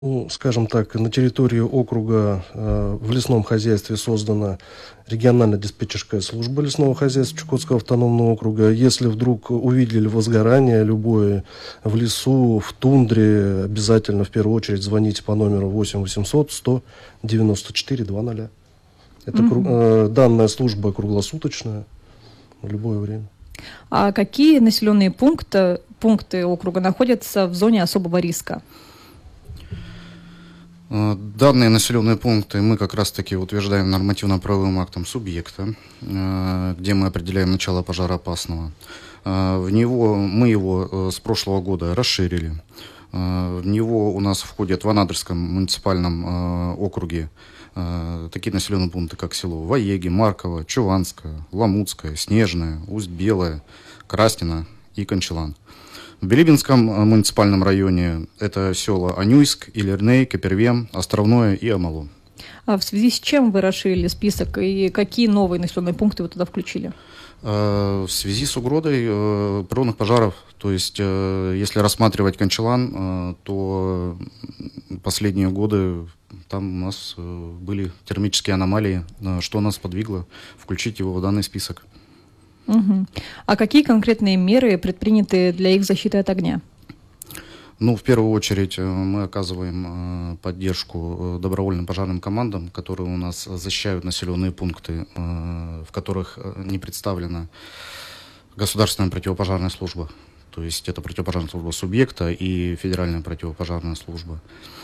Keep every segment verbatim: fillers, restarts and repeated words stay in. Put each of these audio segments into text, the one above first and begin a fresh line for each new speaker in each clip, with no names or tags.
Ну, скажем так, на территории округа э, в лесном хозяйстве создана регионально-диспетчерская служба лесного хозяйства Чукотского автономного округа. Если вдруг увидели возгорание любое в лесу, в тундре, обязательно в первую очередь звоните по номеру восемь восемьсот сто девяносто четыре двадцать. Это
Мгм.
э, данная служба круглосуточная в любое время.
А какие населенные пункты, пункты округа находятся в зоне особого риска?
Э, Данные населенные пункты мы как раз-таки утверждаем нормативно-правовым актом субъекта, э, где мы определяем начало пожара опасного. Э, В него, мы его э, с прошлого года расширили. Э, В него у нас входят в Анадырском муниципальном э, округе э, такие населенные пункты, как село Ваеги, Марково, Чуванское, Ламутское, Снежное, Усть-Белое, Крастино и Кончелан. В Билибинском э, муниципальном районе это села Анюйск, Илерней, Капервем, Островное и Амало.
А в связи с чем вы расширили список и какие новые населенные пункты вы туда включили?
Э, В связи с угрозой э, природных пожаров, то есть э, если рассматривать Кончелан, э, то последние годы там у нас э, были термические аномалии, э, что нас подвигло включить его в данный список.
Мгм. А какие конкретные меры предприняты для их защиты от огня?
Ну, в первую очередь э, мы оказываем э, поддержку э, добровольным пожарным командам, которые у нас защищают населенные пункты, э, в которых э, не представлена государственная противопожарная служба. То есть это противопожарная служба субъекта и федеральная противопожарная служба.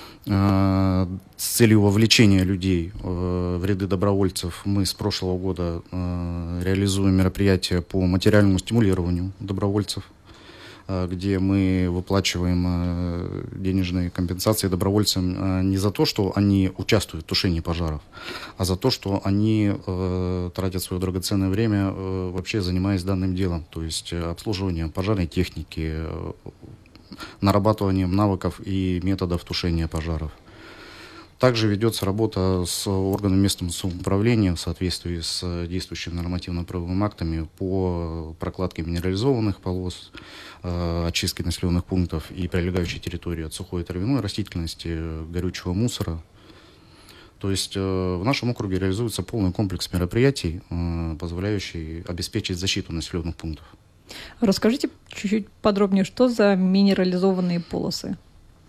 Э, С целью вовлечения людей э, в ряды добровольцев мы с прошлого года э, реализуем мероприятия по материальному стимулированию добровольцев, э, где мы выплачиваем э, денежные компенсации добровольцам э, не за то, что они участвуют в тушении пожаров, а за то, что они э, тратят свое драгоценное время, э, вообще занимаясь данным делом, то есть э, обслуживанием пожарной техники, э, нарабатыванием навыков и методов тушения пожаров. Также ведется работа с органами местного самоуправления в соответствии с действующими нормативно-правовыми актами по прокладке минерализованных полос, э, очистке населенных пунктов и прилегающей территории от сухой и травяной растительности, горючего мусора. То есть э, в нашем округе реализуется полный комплекс мероприятий, э, позволяющий обеспечить защиту населенных пунктов.
Расскажите чуть-чуть подробнее, что за минерализованные полосы?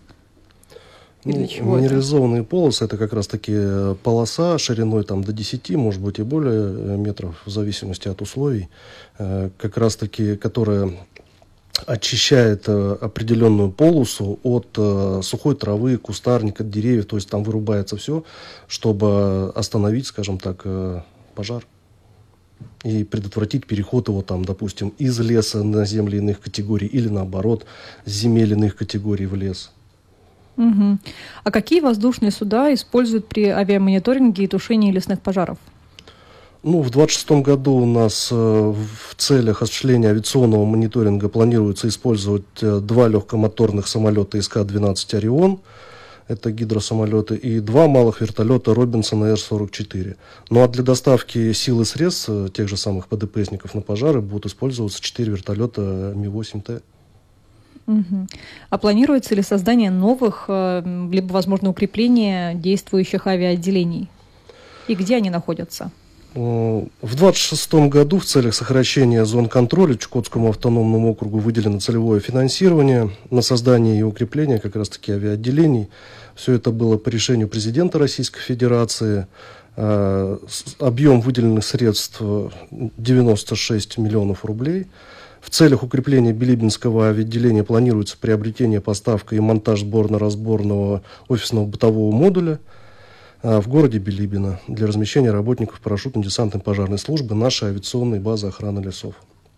И для
Ну,
чего это?
минерализованные полосы — это как раз-таки э, полоса шириной там, до десяти, может быть, и более э, метров, в зависимости от условий, э, как раз-таки, которая очищает э, определенную полосу от э, сухой травы, кустарника, деревьев, то есть там вырубается все, чтобы остановить, скажем так, э, пожар и предотвратить переход его, там, допустим, из леса на земли иных категорий или, наоборот, с земель иных категорий в лес.
Мгм. А какие воздушные суда используют при авиамониторинге и тушении лесных пожаров?
Ну, в двадцать шестом году у нас э, в целях осуществления авиационного мониторинга планируется использовать э, два легкомоторных самолета эс ка двенадцать «Орион», это гидросамолеты, и два малых вертолета «Робинсон» эр сорок четыре. Ну а для доставки сил и средств, э, тех же самых пэ дэ пэ эсников на пожары, будут использоваться четыре вертолета Ми восемь Т.
Мгм. А планируется ли создание новых, э, м, либо, возможно, укрепление действующих авиаотделений? И где они находятся?
Э, В двадцать шестом году в целях сокращения зон контроля Чукотскому автономному округу выделено целевое финансирование на создание и укрепление как раз-таки авиаотделений. Все это было по решению президента Российской Федерации. Э, с- Объем выделенных средств э, девяносто шесть миллионов рублей. В целях укрепления Билибинского авиаотделения планируется приобретение, поставка и монтаж сборно-разборного офисного бытового модуля а, в городе Билибино для размещения работников парашютно-десантной пожарной службы нашей авиационной базы охраны лесов.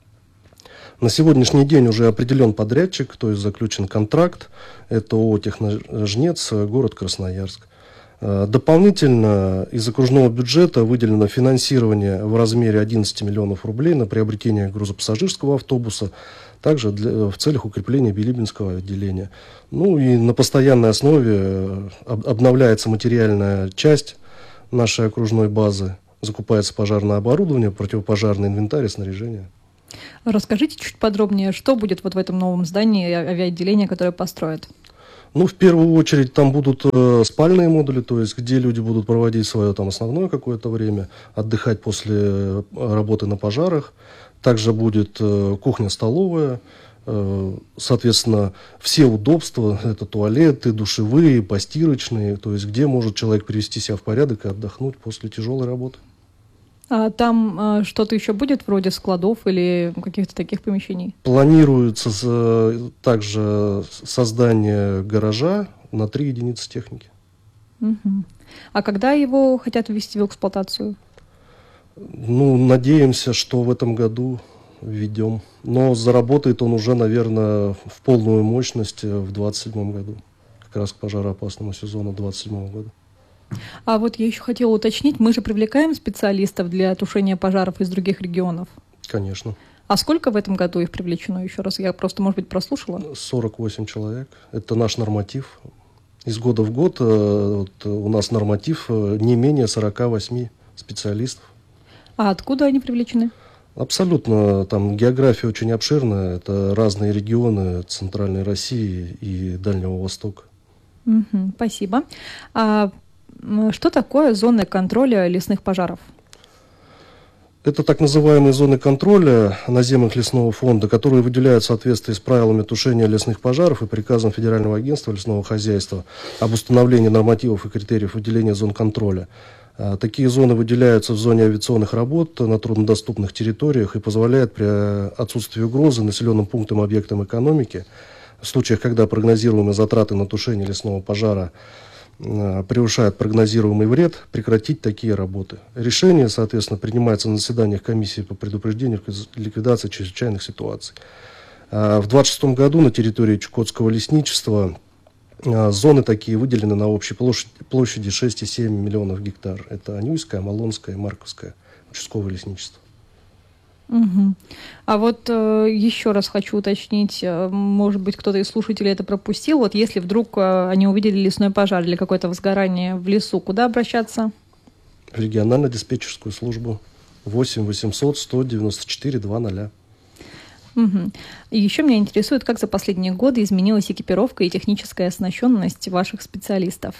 На сегодняшний день уже определен подрядчик, то есть заключен контракт. Это ООО «Техножнец», город Красноярск. Э, Дополнительно из окружного бюджета выделено финансирование в размере одиннадцати миллионов рублей на приобретение грузопассажирского автобуса, также для, в целях укрепления Билибинского отделения. Ну и на постоянной основе э, об- обновляется материальная часть нашей окружной базы, закупается пожарное оборудование, противопожарный инвентарь и снаряжение.
Расскажите чуть подробнее, что будет вот в этом новом здании а- авиаотделения, которое построят?
Ну, в первую очередь, там будут э, спальные модули, то есть где люди будут проводить свое там основное какое-то время, отдыхать после э, работы на пожарах. Также будет э, кухня-столовая, э, соответственно, все удобства, это туалеты, душевые, постирочные, то есть где может человек привести себя в порядок и отдохнуть после тяжелой работы.
А там э, что-то еще будет вроде складов или каких-то таких помещений?
Планируется за, также создание гаража на три единицы техники.
Угу. А когда его хотят ввести в эксплуатацию?
Ну, надеемся, что в этом году введем. Но заработает он уже, наверное, в полную мощность в двадцать седьмом году. Как раз к пожароопасному сезону двадцать седьмого года.
А вот я еще хотела уточнить, мы же привлекаем специалистов для тушения пожаров из других регионов?
Конечно.
А сколько в этом году их привлечено еще раз? Я просто, может быть, прослушала.
сорок восемь человек. Это наш норматив. Из года в год вот, у нас норматив не менее сорок восемь специалистов.
А откуда они привлечены?
Абсолютно. Там география очень обширная. Это разные регионы Центральной России и Дальнего Востока.
Угу, спасибо. А что такое зоны контроля лесных пожаров?
Это так называемые зоны контроля наземных лесного фонда, которые выделяют в соответствии с правилами тушения лесных пожаров и приказом Федерального агентства лесного хозяйства об установлении нормативов и критериев выделения зон контроля. Такие зоны выделяются в зоне авиационных работ на труднодоступных территориях и позволяют при отсутствии угрозы населенным пунктам и объектам экономики, в случаях, когда прогнозируемые затраты на тушение лесного пожара превышают прогнозируемый вред, прекратить такие работы. Решение, соответственно, принимается на заседаниях комиссии по предупреждению и ликвидации чрезвычайных ситуаций. В две тысячи двадцать шестом году на территории Чукотского лесничества зоны такие выделены на общей площади шесть целых семь десятых миллионов гектар. Это Анюйское, Малонское, Марковское участковое лесничество.
Угу. А вот э, еще раз хочу уточнить, э, может быть, кто-то из слушателей это пропустил. Вот если вдруг э, они увидели лесной пожар или какое-то возгорание в лесу, куда обращаться?
В регионально-диспетчерскую службу восемь восемьсот сто девяносто четыре двадцать.
Угу. И еще меня интересует, как за последние годы изменилась экипировка и техническая оснащенность ваших специалистов.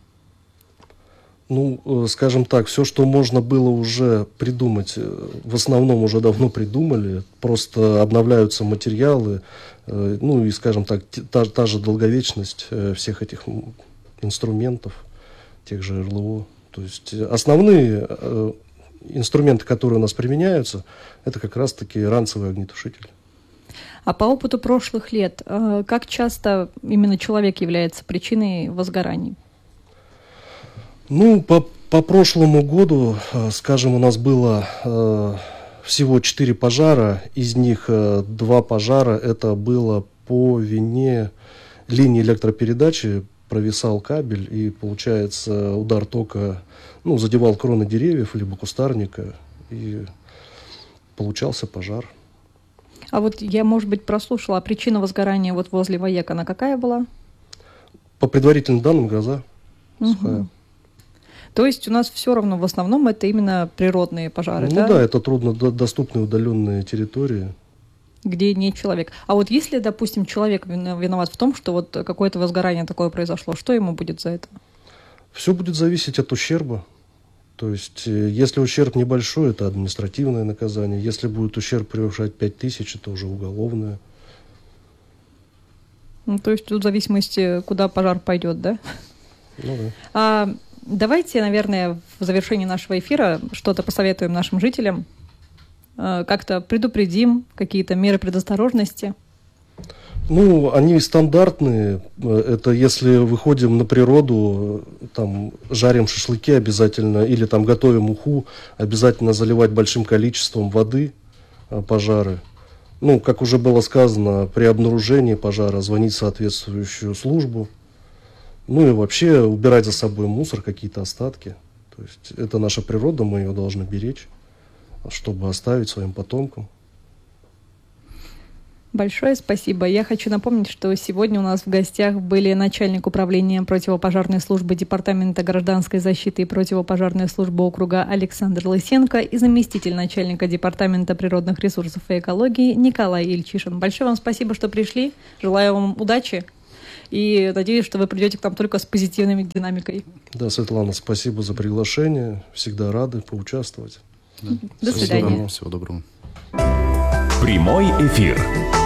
Ну, скажем так, все, что можно было уже придумать, в основном уже давно придумали, просто обновляются материалы, ну и, скажем так, та, та же долговечность всех этих инструментов, тех же эр эл о. То есть основные инструменты, которые у нас применяются, это как раз-таки ранцевый огнетушитель.
А по опыту прошлых лет, как часто именно человек является причиной возгораний?
Ну, по, по прошлому году, скажем, у нас было э, всего четыре пожара, из них э, два пожара, это было по вине линии электропередачи, провисал кабель, и, получается, удар тока, ну, задевал кроны деревьев, либо кустарника, и получался пожар.
А вот я, может быть, прослушала, а причина возгорания вот возле ВАЕК, она какая была?
По предварительным данным, гроза сухая.
Угу. То есть у нас все равно в основном это именно природные пожары,
ну,
да?
Ну да, это труднодоступные удаленные территории.
Где нет человека. А вот если, допустим, человек виноват в том, что вот какое-то возгорание такое произошло, что ему будет за это?
Все будет зависеть от ущерба. То есть, если ущерб небольшой, это административное наказание. Если будет ущерб превышать пять тысяч, это уже уголовное.
Ну, то есть тут в зависимости, куда пожар пойдет, да?
Ну да.
А, давайте, наверное, в завершении нашего эфира что-то посоветуем нашим жителям. А, как-то предупредим какие-то меры предосторожности.
Ну, они стандартные. Это если выходим на природу, там, жарим шашлыки обязательно, или там готовим уху, обязательно заливать большим количеством воды пожары. Ну, как уже было сказано, при обнаружении пожара звонить в соответствующую службу. Ну и вообще убирать за собой мусор, какие-то остатки. То есть это наша природа, мы ее должны беречь, чтобы оставить своим потомкам.
Большое спасибо. Я хочу напомнить, что сегодня у нас в гостях были начальник управления противопожарной службы Департамента гражданской защиты и противопожарной службы округа Александр Лысенко и заместитель начальника Департамента природных ресурсов и экологии Николай Ильчишин. Большое вам спасибо, что пришли. Желаю вам удачи И надеюсь, что вы придете к нам только с позитивной динамикой.
Да, Светлана, спасибо за приглашение. Всегда рады поучаствовать.
Да. До свидания.
Всего доброго.
Прямой эфир.